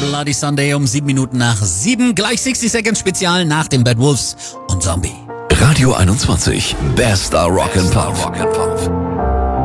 Bloody Sunday um 7 Minuten nach 7. Gleich 60 Seconds Spezial nach dem Bad Wolves und Zombie. Radio 21, bester Rock'n'Pop.